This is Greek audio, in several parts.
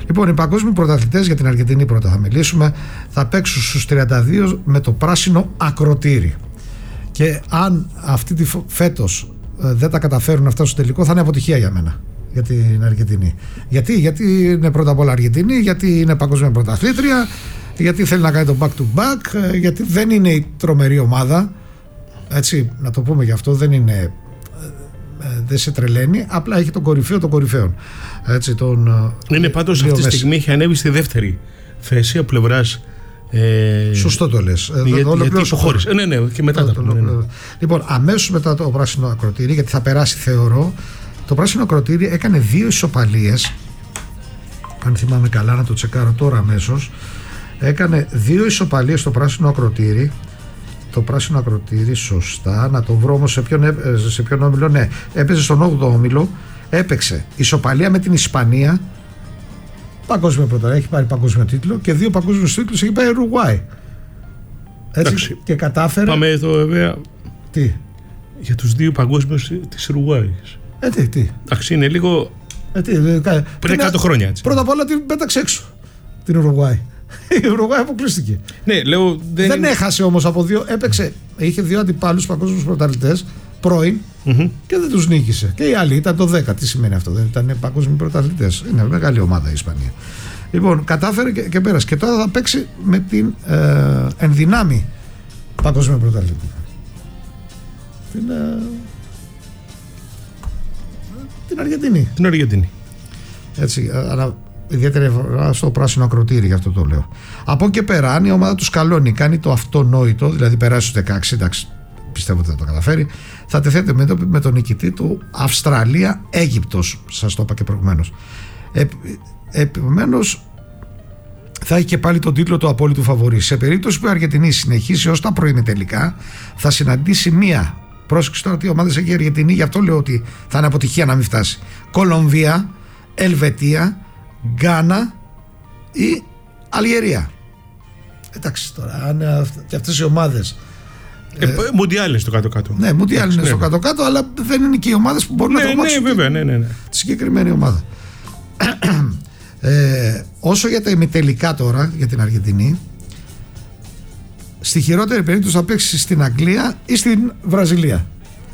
Λοιπόν, οι παγκόσμιοι πρωταθλητές, για την Αργεντινή πρώτα θα μιλήσουμε, θα παίξουν στους 32 με το πράσινο ακροτήρι. Και αν φέτος δεν τα καταφέρουν αυτά στο τελικό, θα είναι αποτυχία για μένα, για την Αργεντινή. Γιατί είναι πρώτα απ' όλα Αργεντινή, γιατί είναι παγκόσμια πρωταθλήτρια, γιατί θέλει να κάνει το back to back, γιατί δεν είναι η τρομερή ομάδα. Έτσι, να το πούμε γι' αυτό, δεν σε τρελαίνει, απλά έχει τον κορυφαίο των κορυφαίων. Έτσι, είναι πάντως αυτή τη στιγμή έχει ανέβει στη δεύτερη θέση από πλευράς. Σωστό το λες. Γιατί υποχώρησε. Ναι, και μετά Λοιπόν, αμέσως μετά το πράσινο ακροτήρι, γιατί θα περάσει θεωρώ, το πράσινο ακροτήρι έκανε 2 ισοπαλίες. Αν θυμάμαι καλά, να το τσεκάρω τώρα αμέσως. Έκανε 2 ισοπαλίες στο πράσινο ακροτήρι. Το πράσινο ακροτήρι, σωστά. Να το βρω όμως σε ποιον όμιλο. Ναι, έπαιζε στον 8ο όμιλο. Έπαιξε ισοπαλία με την Ισπανία. Παγκόσμιο πρωτάθλημα, έχει πάρει παγκόσμιο τίτλο, και 2 παγκόσμιους τίτλους έχει πάρει η Ουρουγουάη. Έτσι, και κατάφερε. Πάμε εδώ βέβαια. Τι? Για τους 2 παγκόσμιους της Ουρουγουάης. Τι. Εντάξει, είναι λίγο. Πριν 100 χρόνια έτσι. Πρώτα απ' όλα την πέταξε έξω την Ουρουγουάη. Η Ουρουγουάη αποκλείστηκε. Ναι, λέω. Δεν έχασε όμως από 2. Έπαιξε. Είχε 2 αντιπάλους παγκόσμιους πρωταθλητές πρώην και δεν τους νίκησε. Και οι άλλοι ήταν το 10. Τι σημαίνει αυτό? Δεν ήταν παγκόσμιοι πρωταθλητές. Είναι μεγάλη ομάδα η Ισπανία. Λοιπόν, κατάφερε και πέρασε. Και τώρα θα παίξει με την ενδυνάμει παγκόσμια πρωταθλητή. Την Αργεντινή. Την Αργεντινή. Έτσι, αλλά ιδιαίτερη στο πράσινο ακροτήρι, γι' αυτό το λέω. Από εκεί και πέρα, αν η ομάδα του σκαλώνει, κάνει το αυτονόητο, δηλαδή περάσει στους 16, εντάξει, πιστεύω ότι θα το καταφέρει, θα τεθέτε με τον νικητή του Αυστραλία-Αίγυπτος. Σας το είπα και προηγουμένως. Επομένως, θα έχει και πάλι τον τίτλο του απόλυτου φαβορί. Σε περίπτωση που η Αργεντινή συνεχίσει ως τα προημιτελικά, θα συναντήσει μία. Πρόσεξε τώρα τι ομάδες έχει η Αργεντινή, γι' αυτό λέω ότι θα είναι αποτυχία να μην φτάσει. Κολομβία, Ελβετία, Γκάνα ή Αλγερία. Εντάξει τώρα, αν και αυτές οι ομάδες. Μουντιάλ στο κάτω-κάτω. Ναι, Μουντιάλ είναι στο κάτω-κάτω, αλλά δεν είναι και οι ομάδες που μπορούν να τρομάξουν. Ναι, βέβαια, ναι. Τη συγκεκριμένη ομάδα. Όσο για τα ημιτελικά τώρα, για την Αργεντινή, στη χειρότερη περίπτωση θα παίξει στην Αγγλία ή στην Βραζιλία.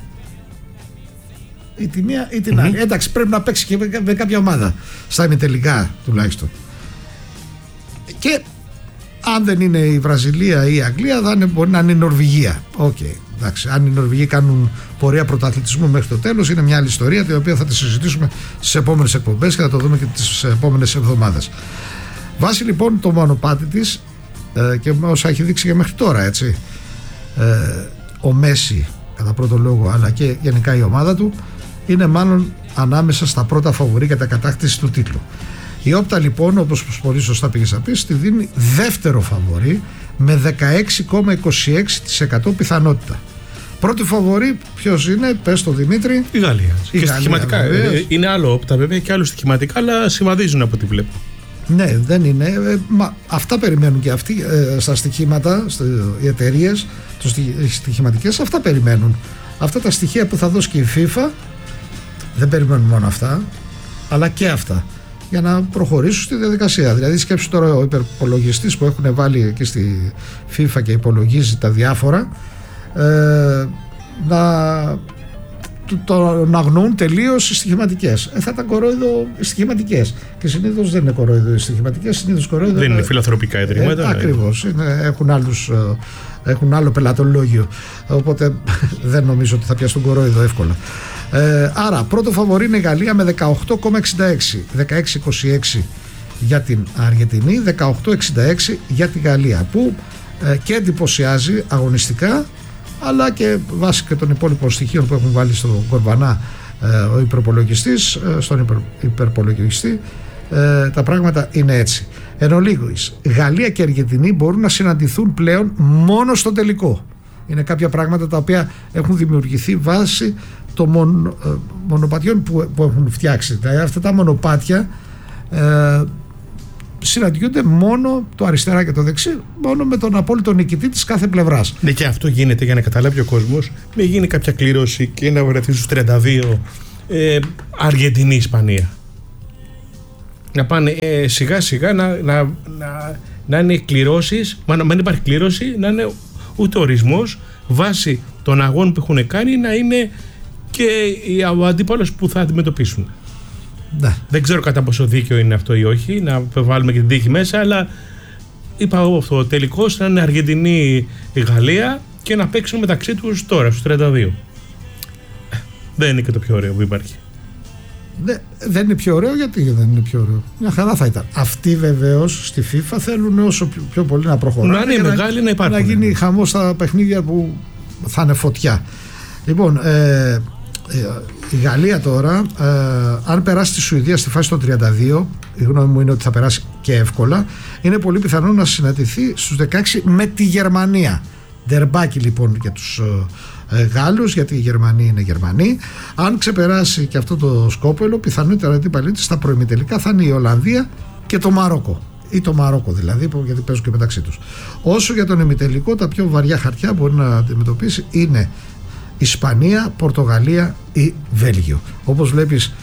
Ή τη μία ή την άλλη. Εντάξει, πρέπει να παίξει και με κάποια ομάδα στα ημιτελικά τουλάχιστον. Και αν δεν είναι η Βραζιλία ή η Αγγλία, μπορεί να είναι η Νορβηγία. Εντάξει. Αν οι Νορβηγοί κάνουν πορεία πρωταθλητισμού μέχρι το τέλος, είναι μια άλλη ιστορία, την οποία θα τη συζητήσουμε στις επόμενες εκπομπές και θα το δούμε και τις επόμενες εβδομάδες. Βάσει λοιπόν το μονοπάτι της και όσα έχει δείξει και μέχρι τώρα, έτσι, ο Μέση κατά πρώτο λόγο, αλλά και γενικά η ομάδα του, είναι μάλλον ανάμεσα στα πρώτα φαβορί για τα κατάκτηση του τίτλου. Η Όπτα λοιπόν, όπως πολύ σωστά πήγες να πεις, τη δίνει δεύτερο φαβορί με 16,26% πιθανότητα. Πρώτη φαβορί ποιος είναι? Πες το Δημήτρη. Η Γαλλία. Και στοιχηματικά είναι άλλο Όπτα βέβαια και άλλο στοιχηματικά, αλλά συμβαδίζουν από ό,τι βλέπω. Ναι, δεν είναι. Αυτά περιμένουν και αυτοί στα στοιχήματα, οι εταιρείες στοιχηματικές, αυτά περιμένουν. Αυτά τα στοιχεία που θα δώσει και η FIFA, δεν περιμένουν μόνο αυτά, αλλά και αυτά, για να προχωρήσουν στη διαδικασία. Δηλαδή σκέψου τώρα ο υπερπολογιστής που έχουν βάλει εκεί στη FIFA και υπολογίζει τα διάφορα, να αγνοούν τελείως οι στοιχηματικές. Θα ήταν κορόιδο οι στοιχηματικές. Και συνήθως δεν είναι κορόιδο οι στοιχηματικές, συνήθως κορόιδο. Δεν είναι φιλανθρωπικά ιδρύματα. Ακριβώς. Έχουν άλλο πελατολόγιο. Οπότε δεν νομίζω ότι θα πιάσουν κορόιδο εύκολα. Άρα πρώτο φαβορί είναι η Γαλλία με 18,66. 16,26 για την Αργεντινή, 18,66 για τη Γαλλία, που και εντυπωσιάζει αγωνιστικά, αλλά και βάσει και των υπόλοιπων στοιχείων που έχουν βάλει στον κορβανά ο υπερπολογιστής, στον υπερπολογιστή, τα πράγματα είναι έτσι. Εν ολίγοις, Γαλλία και Αργεντινή μπορούν να συναντηθούν πλέον μόνο στο τελικό. Είναι κάποια πράγματα τα οποία έχουν δημιουργηθεί βάσει των μονοπατιών που έχουν φτιάξει. Δηλαδή αυτά τα μονοπάτια συναντιούνται μόνο το αριστερά και το δεξί, μόνο με τον απόλυτο νικητή της κάθε πλευράς. Ναι, και αυτό γίνεται για να καταλάβει ο κόσμος, μην γίνει κάποια κλήρωση και να βρεθεί στους 32 Αργεντινή-Ισπανία. να πάνε σιγά σιγά να είναι κληρώσεις, μα να μην υπάρχει κλήρωση, να είναι ούτε ορισμός βάσει των αγώνων που έχουν κάνει να είναι και ο αντίπαλος που θα αντιμετωπίσουν. Ναι. Δεν ξέρω κατά πόσο δίκαιο είναι αυτό ή όχι, να βάλουμε και την τύχη μέσα, αλλά είπα εγώ αυτό, τελικώς να είναι Αργεντινή η Γαλλία και να παίξουν μεταξύ τους τώρα, στους 32. Δεν είναι και το πιο ωραίο που υπάρχει. Δεν είναι πιο ωραίο, γιατί δεν είναι πιο ωραίο. Μια χαρά θα ήταν. Αυτοί βεβαίως στη FIFA θέλουν όσο πιο πολύ να προχωράνε. Να είναι μεγάλοι, να υπάρχουν. Να γίνει χαμός στα παιχνίδια που θα είναι φωτιά. Λοιπόν, η Γαλλία τώρα, αν περάσει τη Σουηδία στη φάση των 32, η γνώμη μου είναι ότι θα περάσει και εύκολα, είναι πολύ πιθανό να συναντηθεί στους 16 με τη Γερμανία. Ντερμπάκι λοιπόν για τους Γάλλους, γιατί οι Γερμανοί είναι Γερμανοί. Αν ξεπεράσει και αυτό το σκόπελο, πιθανότερα αντίπαλοι της στα προημιτελικά θα είναι η Ολλανδία και το Μαρόκο. Ή το Μαρόκο δηλαδή, γιατί παίζουν και μεταξύ τους. Όσο για τον ημιτελικό, τα πιο βαριά χαρτιά μπορεί να αντιμετωπίσει είναι Ισπανία, Πορτογαλία ή Βέλγιο. Όπως βλέπεις,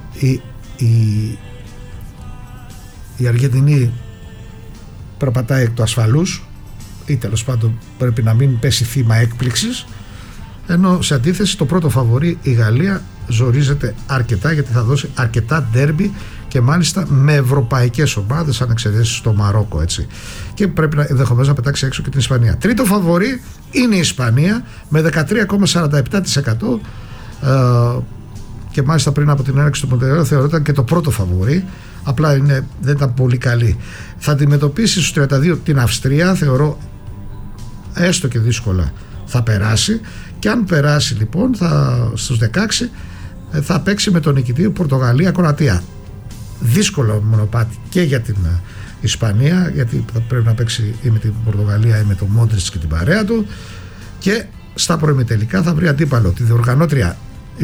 η Αργεντινή περπατάει εκ του ασφαλούς, ή τέλος πάντων πρέπει να μην πέσει θύμα έκπληξης, ενώ σε αντίθεση το πρώτο φαβορί, η Γαλλία, ζορίζεται αρκετά, γιατί θα δώσει αρκετά ντέρμπι και μάλιστα με ευρωπαϊκές ομάδες, αν εξαιρέσεις το Μαρόκο, έτσι. Και πρέπει ενδεχομένως να πετάξει έξω και την Ισπανία. Τρίτο φαβορί είναι η Ισπανία με 13,47%, και μάλιστα πριν από την έναρξη του Μοντεγκράντ θεωρόταν και το πρώτο φαβορί, απλά δεν ήταν πολύ καλή. Θα αντιμετωπίσει στους 32 την Αυστρία, θεωρώ έστω και δύσκολα θα περάσει, και αν περάσει λοιπόν στους 16 θα παίξει με τον νικητή Πορτογαλία-Κροατία. Δύσκολο μονοπάτι και για την Ισπανία, γιατί θα πρέπει να παίξει ή με την Πορτογαλία ή με τον Μόντριτς και την παρέα του, και στα προημιτελικά θα βρει αντίπαλο τη διοργανώτρια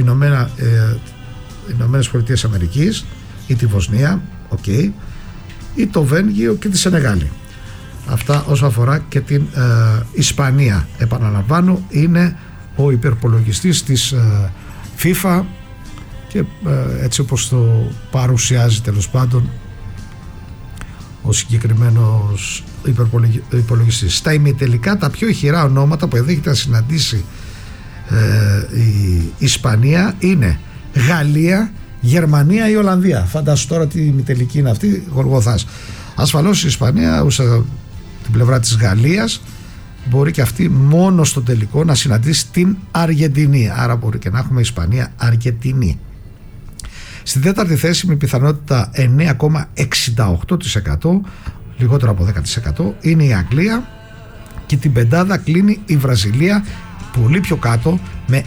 Ηνωμένες Πολιτείες Αμερικής ή τη Βοσνία, ή το Βέλγιο και τη Σενεγάλη. Αυτά όσο αφορά και την Ισπανία. Επαναλαμβάνω, είναι ο υπερπολογιστής της FIFA, και έτσι όπως το παρουσιάζει τέλος πάντων ο συγκεκριμένος υπολογιστής. Στα ημιτελικά τα πιο ηχηρά ονόματα που ενδέχεται να συναντήσει η Ισπανία είναι Γαλλία, Γερμανία ή Ολλανδία. Φαντάσου τώρα τι ημιτελική είναι αυτή, γοργοθάς. Ασφαλώς η Ισπανία, την πλευρά της Γαλλίας, μπορεί και αυτή μόνο στο τελικό να συναντήσει την Αργεντινή. Άρα μπορεί και να έχουμε Ισπανία-Αργεντινή. Στην τέταρτη θέση με πιθανότητα 9,68%, λιγότερο από 10%, είναι η Αγγλία, και την πεντάδα κλείνει η Βραζιλία πολύ πιο κάτω με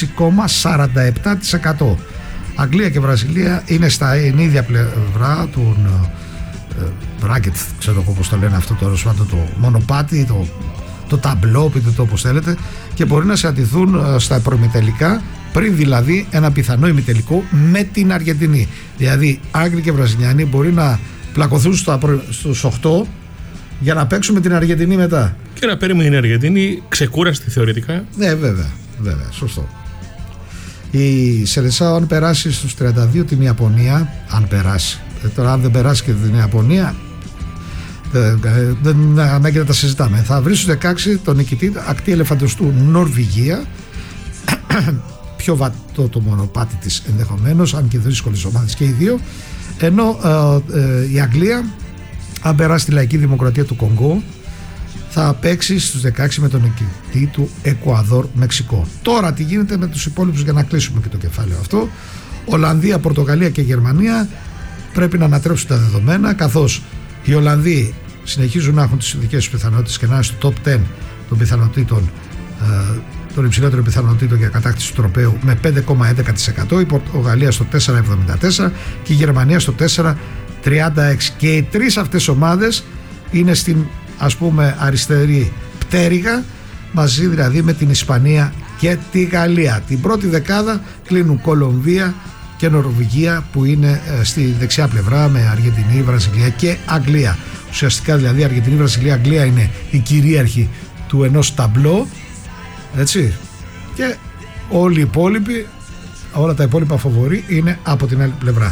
6,47%. Αγγλία και Βραζιλία είναι στα ίδια πλευρά του bracket, ξέρω εγώ πώς το λένε αυτό, το μονοπάτι, το ταμπλό, πείτε το όπως θέλετε, και μπορεί να συναντηθούν στα προημιτελικά, πριν δηλαδή ένα πιθανό ημιτελικό με την Αργεντινή. Δηλαδή Άγγλοι και Βραζιλιάνοι μπορεί να πλακωθούν στους 8 για να παίξουν με την Αργεντινή μετά. Και να παίρνουμε την Αργεντινή ξεκούραστη θεωρητικά. Ναι, βέβαια, σωστό. Η Σελεσάο, αν περάσει στους 32 την Ιαπωνία, αν περάσει, τώρα αν δεν περάσει και την Ιαπωνία, δεν είναι ανάγκη να τα συζητάμε, θα βρει στους 16 τον νικητή ακτή ελεφαντοστού Νορβηγία. Πιο βατό το μονοπάτι της ενδεχομένως, αν και δύσκολες ομάδες και οι δύο, ενώ η Αγγλία, αν περάσει τη Λαϊκή Δημοκρατία του Κονγκό, θα παίξει στους 16 με τον νικητή του Εκουαδόρ Μεξικό. Τώρα τι γίνεται με τους υπόλοιπους, για να κλείσουμε και το κεφάλαιο αυτό? Ολλανδία, Πορτογαλία και Γερμανία πρέπει να ανατρέψουν τα δεδομένα, καθώς οι Ολλανδοί συνεχίζουν να έχουν τις ειδικές τους πιθανότητες και να είναι στο top 10 των πιθανότητων, των υψηλότερων πιθανότητων για κατάκτηση του τροπαίου με 5,11%, η Πορτογαλία στο 4,74% και η Γερμανία στο 4,36%. Και οι τρεις αυτές ομάδες είναι στην, ας πούμε, αριστερή πτέρυγα, μαζί δηλαδή με την Ισπανία και τη Γαλλία. Την πρώτη δεκάδα κλείνουν Κολομβία και Νορβηγία, που είναι στη δεξιά πλευρά, με Αργεντινή, Βραζιλία και Αγγλία. Ουσιαστικά δηλαδή Αργεντινή, Βραζιλία, Αγγλία είναι η κυρίαρχη του ενός ταμπλό, έτσι, και όλοι οι υπόλοιποι, όλα τα υπόλοιπα φαβορί είναι από την άλλη πλευρά.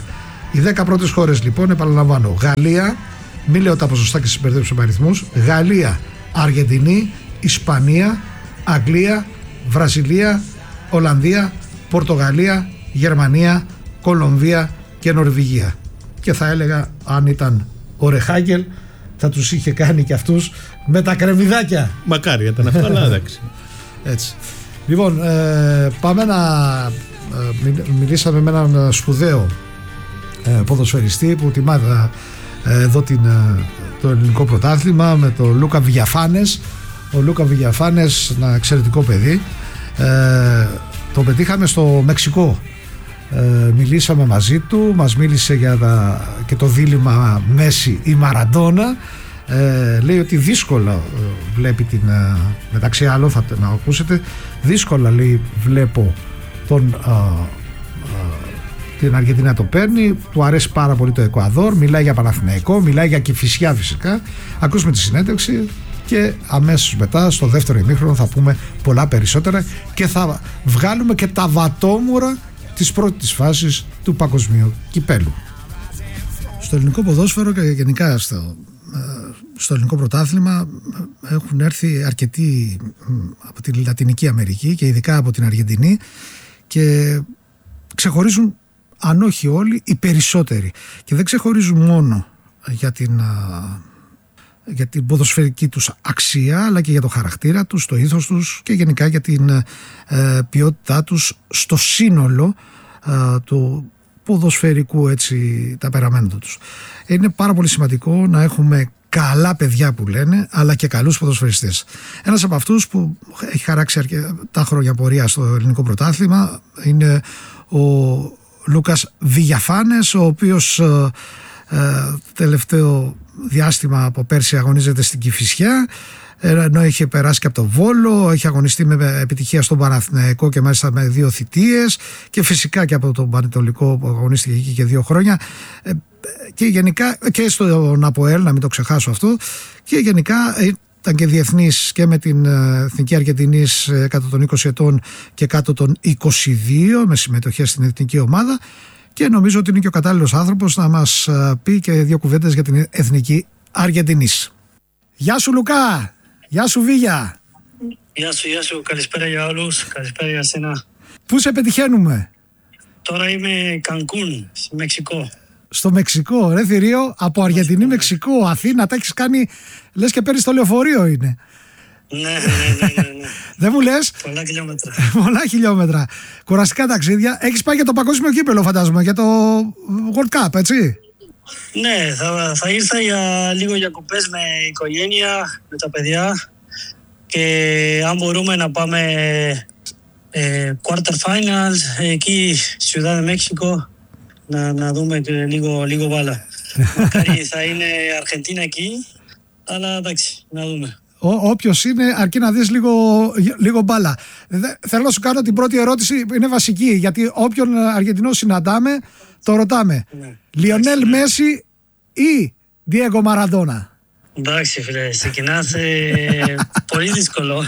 Οι 10 πρώτες χώρες λοιπόν, επαναλαμβάνω, Γαλλία, μην λέω τα ποσοστά και συμπερδέψω με αριθμούς, Γαλλία, Αργεντινή, Ισπανία, Αγγλία, Βραζιλία, Ολλανδία, Πορτογαλία, Γερμανία, Κολομβία και Νορβηγία. Και θα έλεγα, αν ήταν ο Ρεχάγκελ, θα τους είχε κάνει και αυτούς με τα κρεμμυδάκια. Μακάρι ήταν αυτά, αλλά εντάξει. Έτσι. Λοιπόν, πάμε να μιλήσαμε με έναν σπουδαίο ποδοσφαιριστή που τιμά εδώ το ελληνικό πρωτάθλημα, με τον Λούκα Βηγιαφάνες. Ο Λούκα Βηγιαφάνες, ένα εξαιρετικό παιδί, το πετύχαμε στο Μεξικό. Μιλήσαμε μαζί του, μας μίλησε για και το δίλημμα Μέση ή Μαραντόνα. Λέει ότι δύσκολα βλέπει μεταξύ άλλων, θα να ακούσετε, δύσκολα λέει βλέπω την Αργεντινή να το παίρνει, του αρέσει πάρα πολύ το Εκουαδόρ, μιλάει για Παναθηναϊκό, μιλάει για Κηφισιά φυσικά. Ακούσουμε τη συνέντευξη και αμέσως μετά στο δεύτερο ημίχρονο θα πούμε πολλά περισσότερα και θα βγάλουμε και τα βατόμουρα της πρώτης φάσης του παγκοσμίου κυπέλου. Στο ελληνικό ποδόσφαιρο και γενικά στο ελληνικό πρωτάθλημα έχουν έρθει αρκετοί από τη Λατινική Αμερική και ειδικά από την Αργεντινή και ξεχωρίζουν, αν όχι όλοι, οι περισσότεροι, και δεν ξεχωρίζουν μόνο για την ποδοσφαιρική τους αξία, αλλά και για το χαρακτήρα τους, το ήθος τους και γενικά για την ποιότητά τους στο σύνολο του ποδοσφαιρικού ταπεραμέντου τους. Είναι πάρα πολύ σημαντικό να έχουμε καλά παιδιά που λένε, αλλά και καλούς ποδοσφαιριστές. Ένας από αυτούς που έχει χαράξει αρκετά χρόνια πορεία στο ελληνικό πρωτάθλημα είναι ο Λούκας Βηγιαφάνες, ο οποίος τελευταίο διάστημα από πέρσι αγωνίζεται στην Κηφισιά, ενώ είχε περάσει και από το Βόλο, είχε αγωνιστεί με επιτυχία στον Παναθηναϊκό και μάλιστα με 2 θητείες, και φυσικά και από τον Πανετολικό που αγωνίστηκε εκεί και 2 χρόνια, και γενικά και στον ΑΠΟΕΛ, να μην το ξεχάσω αυτό, και γενικά ήταν και διεθνής και με την Εθνική Αργεντινής κάτω των 20 ετών και κάτω των 22 με συμμετοχές στην εθνική ομάδα, και νομίζω ότι είναι και ο κατάλληλος άνθρωπος να μας πει και 2 κουβέντες για την Εθνική Αργεντινής. Γεια σου Λουκά! Γεια σου Βίγια! Γεια σου, καλησπέρα για όλους, καλησπέρα για σένα. Πού σε πετυχαίνουμε? Τώρα είμαι Κανκούν, στο Μεξικό. Στο Μεξικό, ρε θηρίο, από Αργεντινή Μεξικό, Αθήνα, τα έχεις κάνει, λες και παίρνεις το λεωφορείο είναι. Ναι. Δεν μου λες? Πολλά χιλιόμετρα. Πολλά χιλιόμετρα. Κουραστικά ταξίδια. Έχεις πάει για το παγκόσμιο κύπελο, φαντάζομαι, για το World Cup, έτσι? Ναι, θα ήρθα για λίγο διακοπές με οικογένεια, με τα παιδιά, και αν μπορούμε να πάμε quarter finals εκεί Ciudad de México, να δούμε και λίγο μπάλα. Μακάρι θα είναι Αργεντίνα εκεί, αλλά εντάξει, να δούμε. Όποιος είναι, αρκεί να δεις λίγο μπάλα. Θέλω να σου κάνω την πρώτη ερώτηση, είναι βασική, γιατί όποιον Αργεντινό συναντάμε, το ρωτάμε. Ναι. Λιονέλ Μέση ή Διέγκο Μαραντόνα? Εντάξει φίλε, ξεκινάς πολύ δύσκολο.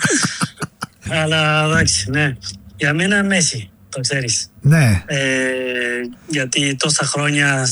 Αλλά εντάξει, ναι. Για μένα Μέση, το ξέρεις. Ναι. Γιατί τόσα χρόνια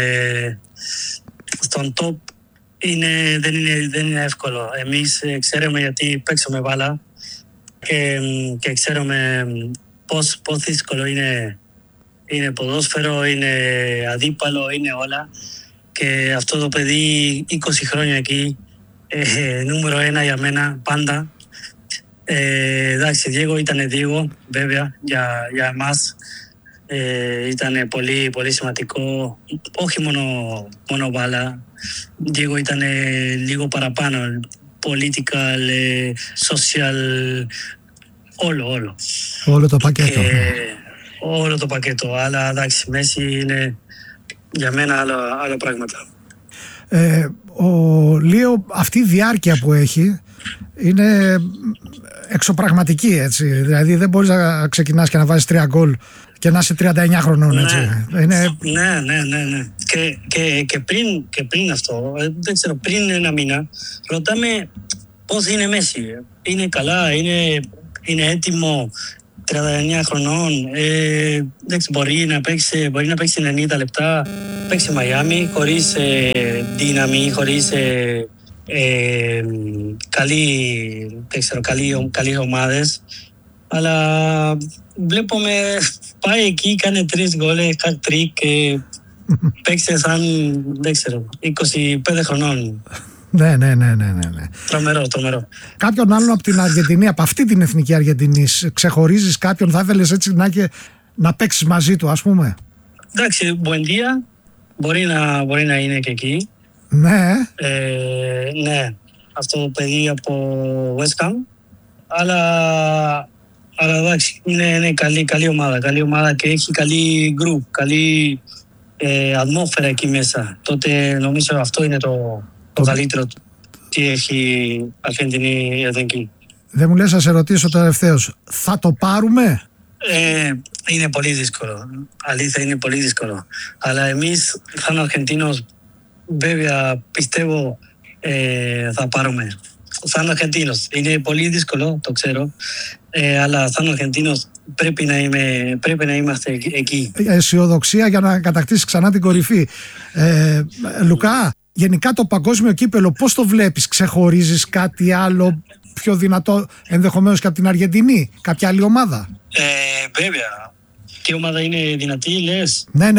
στον top δεν είναι εύκολο. Εμείς ξέρουμε, γιατί παίξαμε μπάλα και ξέρουμε πώς δύσκολο είναι ποδόσφαιρο, είναι αντίπαλο, είναι όλα. Και αυτό το παιδί 20 χρόνια εκεί, νούμερο 1 για μένα πάντα. Εντάξει, Διέγκο ήταν Διέγκο, βέβαια, για εμάς. Ήταν πολύ, πολύ σημαντικό, όχι μόνο μπάλα. Διέγκο ήταν λίγο παραπάνω, political, social, όλο. Όλο το πακέτο. Όλο το πακέτο, αλλά εντάξει, Μέση είναι για μένα άλλα πράγματα. Ο Λίο, αυτή η διάρκεια που έχει είναι εξωπραγματική, έτσι. Δηλαδή δεν μπορείς να ξεκινάς και να βάζεις 3 γκολ και να είσαι 39 χρονών, έτσι. Ναι. Και πριν αυτό, δεν ξέρω, πριν 1 μήνα, ρωτάμε πώς είναι Μέση. Είναι καλά, είναι έτοιμο, 39 χρονών. Εντάξει, μπορεί να παίξει 90 λεπτά. Παίξει Μαϊάμι χωρίς δύναμη, χωρίς καλές ομάδες. Αλλά βλέπουμε πάει εκεί, κάνει 3 γκολ, hat-trick και παίξει σαν, δεν ξέρω, 25 χρονών. Ναι. Τρομερό. Κάποιον άλλον από την Αργεντινή, από αυτή την εθνική Αργεντινή, ξεχωρίζεις κάποιον, θα ήθελες έτσι να παίξεις μαζί του, ας πούμε? Εντάξει, Μπουεντία μπορεί να είναι και εκεί. Ναι. Ναι, αυτό το παιδί από West Ham. Αλλά εντάξει, είναι καλή ομάδα και έχει καλή group, καλή ατμόσφαιρα εκεί μέσα. Τότε νομίζω αυτό είναι το καλύτερο τι έχει Αργεντινή εθνική. Δεν μου λες, να σε ρωτήσω τελευταίος, θα το πάρουμε? Είναι πολύ δύσκολο. Αλήθεια, είναι πολύ δύσκολο. Αλλά εμείς, σαν Αργεντίνος, βέβαια πιστεύω θα πάρουμε. Σαν Αργεντίνος. Είναι πολύ δύσκολο, το ξέρω. Αλλά σαν Αργεντίνος πρέπει να είμαστε εκεί. Αισιοδοξία για να κατακτήσεις ξανά την κορυφή. Λουκά, γενικά το παγκόσμιο κύπελο πώς το βλέπεις? Ξεχωρίζεις κάτι άλλο πιο δυνατό ενδεχομένως και από την Αργεντινή? Κάποια άλλη ομάδα? Βέβαια. Τι ομάδα είναι δυνατή, λες? Ναι.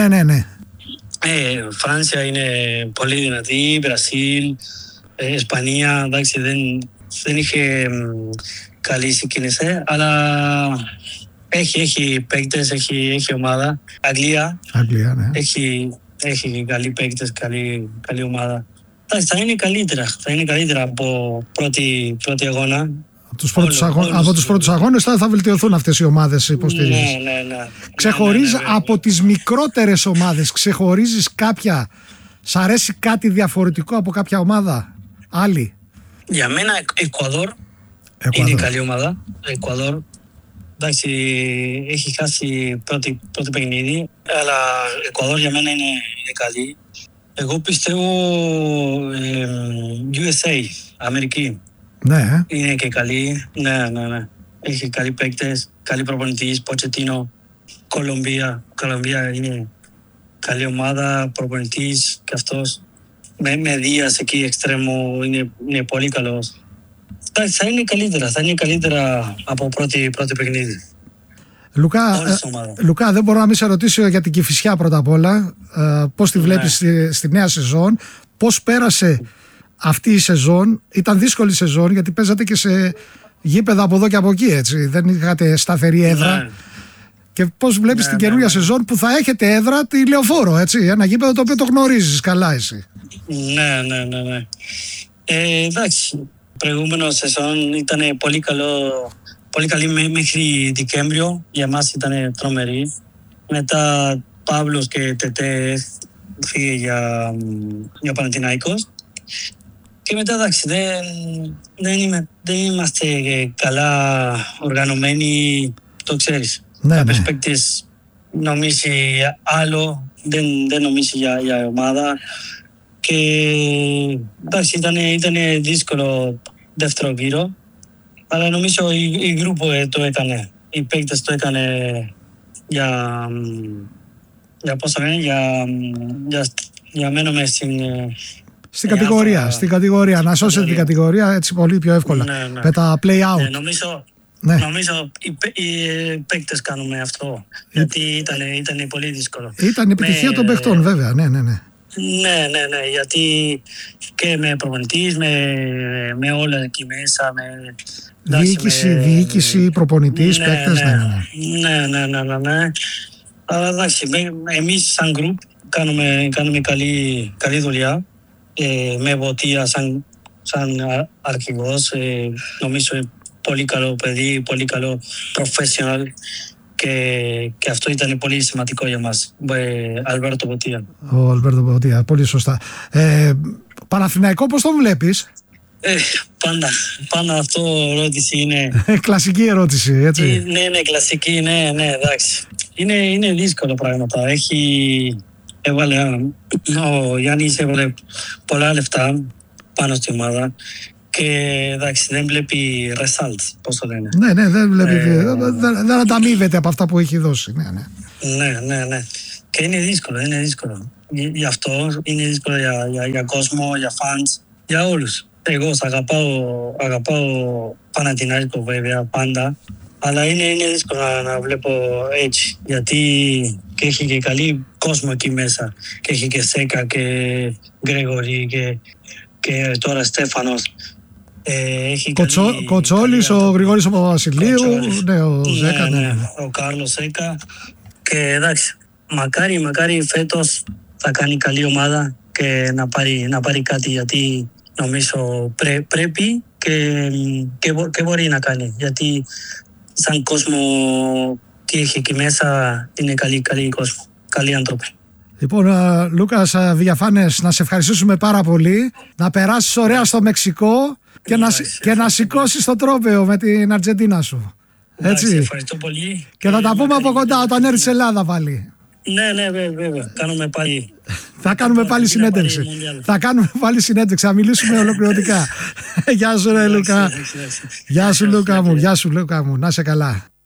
Φράνσια είναι πολύ δυνατή, Βραζίλ, Ισπανία, εντάξει, δεν είχε καλή συγκίνηση, αλλά έχει παίκτες, έχει ομάδα. Αγγλία, ναι. Έχει καλοί παίκτες, καλή ομάδα. Θα είναι καλύτερα από πρώτη αγώνα. Από τους πρώτους αγώνες θα βελτιωθούν αυτές οι ομάδες, υποστηρίζεις? Ναι. Ξεχωρίζεις από τις μικρότερες ομάδες, ξεχωρίζεις κάποια? Σ' αρέσει κάτι διαφορετικό από κάποια ομάδα? Άλλη? Για μένα Εκουαδόρ είναι καλή ομάδα. Εκουαδόρ. Εντάξει, έχει χάσει πρώτη παιχνίδι, αλλά Εκουαδόρ για μένα είναι καλή. Εγώ πιστεύω USA, Αμερική. Ναι. Είναι και καλή. Ναι. Έχει καλοί παίκτες, καλή προπονητής, Ποτσετίνο. Κολομβία είναι καλή ομάδα, προπονητής και αυτός. Με Δίας εκεί εξτρέμο είναι πολύ καλός. Θα είναι καλύτερα από πρώτη παιχνίδι. Λουκά, δεν μπορώ να μην σε ρωτήσω για την Κηφισιά πρώτα απ' όλα. Πώς τη βλέπεις στη νέα σεζόν? Πώς πέρασε αυτή η σεζόν? Ήταν δύσκολη σεζόν γιατί παίζατε και σε γήπεδα από εδώ και από εκεί, έτσι. Δεν είχατε σταθερή έδρα. Ναι. Και πώς βλέπεις την καινούργια σεζόν που θα έχετε έδρα τη Λεωφόρο, έτσι. Ένα γήπεδο το οποίο το γνωρίζεις καλά εσύ. Ναι. Εντάξει, προηγούμενο σεζόν ήταν πολύ καλή μέχρι Δεκέμβριο. Για μας ήταν τρομερή. Μετά Παύλος και Τετέ φύγε για Παναθηναϊκός. Και μετά εντάξει, δεν είμαστε καλά οργανωμένοι, το ξέρεις. Κάποιες παίκτες νομίζει άλλο, δεν νομίζει για ομάδα. Και εντάξει, ήταν δύσκολο δεύτερο γύρο. Αλλά νομίζω η γκρουπ το έκανε. Οι παίκτες το έκανε για μένουμε στην κατηγορία, να σώσετε την κατηγορία έτσι πολύ πιο εύκολα. Ναι. Με τα play-out. Νομίζω οι παίκτες κάνουμε αυτό. Γιατί ήταν πολύ δύσκολο. Ήταν επιτυχία των παιχτών, βέβαια. Ναι. Ναι, γιατί και με προπονητής, με όλα εκεί μέσα. Διοίκηση, προπονητής, παίκτες. Ναι. Αλλά εντάξει, εμείς σαν group κάνουμε καλή δουλειά. Με Βοτία σαν αρχηγός, νομίζω πολύ καλό παιδί, πολύ καλό professional και αυτό ήταν πολύ σημαντικό για μας. Αλβέρτο Βοτία. Ο Αλβέρτο Βοτία, πολύ σωστά. Παναθηναϊκό πώς το βλέπεις? Πάντα αυτό ερώτηση είναι... Κλασική ερώτηση, έτσι. Ναι, κλασική, ναι, εντάξει. Είναι δύσκολο πράγματα. Ο Γιάννης έβαλε πολλά λεφτά πάνω στη ομάδα Και εντάξει, δεν βλέπει results, πώς το λένε. Ναι, δεν βλέπει. Δεν ανταμείβεται από αυτά που έχει δώσει. Ναι. Και είναι δύσκολο. Γι' αυτό είναι δύσκολο για κόσμο, για fans, για όλους. Εγώ αγαπάω Παναθηναϊκό βέβαια πάντα, αλλά είναι δύσκολο να βλέπω έτσι, γιατί και έχει και καλή κόσμο εκεί μέσα. Και έχει και Σέκα και Γκρέγορη και τώρα Στέφανος. Κοτσόλης, ο Γρηγόρης ο Παπαβασιλείου, ο Σέκα. Ναι, ο Κάρλος Σέκα. Και εντάξει, μακάρι φέτος θα κάνει καλή ομάδα και να πάρει κάτι, γιατί νομίζω πρέπει και μπορεί να κάνει, γιατί σαν κόσμο τι έχει εκεί μέσα είναι καλή κόσμο, καλοί άνθρωποι. Λοιπόν, Λούκας Βηγιαφάνες, να σε ευχαριστήσουμε πάρα πολύ, να περάσεις ωραία στο Μεξικό και να σηκώσεις το τρόπαιο με την Αργεντίνα σου. Έτσι. Ευχαριστώ πολύ. Και θα τα πούμε από κοντά όταν έρθεις Ελλάδα πάλι. Ναι, βέβαια. Θα κάνουμε πάλι συνέντευξη. Θα μιλήσουμε ολοκληρωτικά. Γεια σου ρε Λούκα. Γεια σου Λούκα μου. Να είσαι καλά.